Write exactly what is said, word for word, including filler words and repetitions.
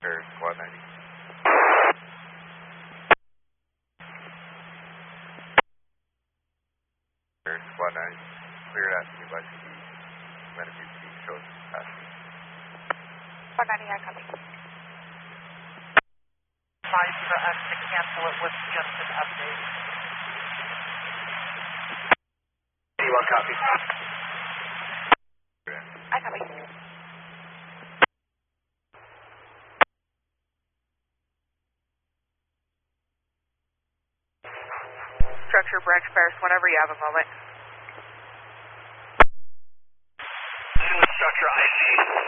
Air Squad ninety. Air Squad ninety. Clear that to by C D. Medical C D shows capacity. Squad ninety, I copy. Advise for us to cancel it with just an update. eighty-one copy. I copy. Structure branch Ferris, whenever you have a moment. Structure I C.